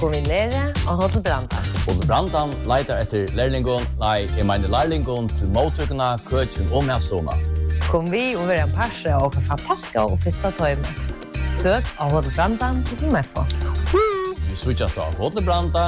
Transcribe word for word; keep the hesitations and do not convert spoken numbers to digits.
kom vi nere av Hotel Brandan. Hotel Brandan leiter etter lærlingon, nei, jeg mener lærlingon til mottøkene, køkken og medstående. Kom vi og være en parse og fantastiske og fitta tøyme. Søk av Hotel Brandan til M F O. Vi switchas av Hotel Brandan.